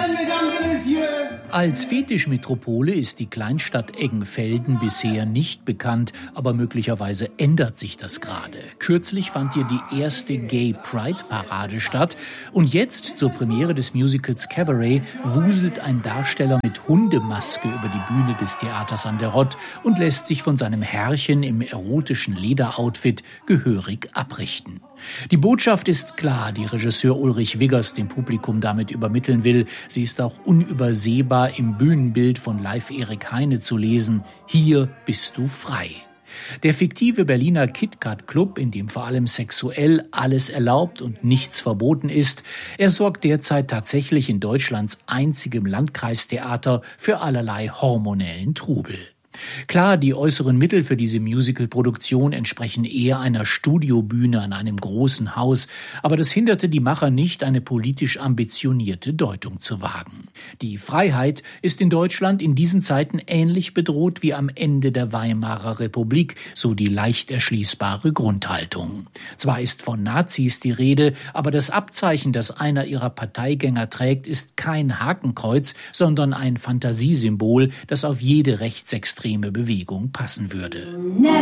Als Fetischmetropole ist die Kleinstadt Eggenfelden bisher nicht bekannt, aber möglicherweise ändert sich das gerade. Kürzlich fand hier die erste Gay Pride Parade statt und jetzt zur Premiere des Musicals Cabaret wuselt ein Darsteller mit Hundemaske über die Bühne des Theaters an der Rott und lässt sich von seinem Herrchen im erotischen Lederoutfit gehörig abrichten. Die Botschaft ist klar, die Regisseur Ulrich Wiggers dem Publikum damit übermitteln will. Sie ist auch unübersehbar im Bühnenbild von Live Erik Heine zu lesen. Hier bist du frei. Der fiktive Berliner KitKat-Club, in dem vor allem sexuell alles erlaubt und nichts verboten ist, er sorgt derzeit tatsächlich in Deutschlands einzigem Landkreistheater für allerlei hormonellen Trubel. Klar, die äußeren Mittel für diese Musical-Produktion entsprechen eher einer Studiobühne an einem großen Haus, aber das hinderte die Macher nicht, eine politisch ambitionierte Deutung zu wagen. Die Freiheit ist in Deutschland in diesen Zeiten ähnlich bedroht wie am Ende der Weimarer Republik, so die leicht erschließbare Grundhaltung. Zwar ist von Nazis die Rede, aber das Abzeichen, das einer ihrer Parteigänger trägt, ist kein Hakenkreuz, sondern ein Fantasiesymbol, das auf jede rechtsextreme Bewegung passen würde.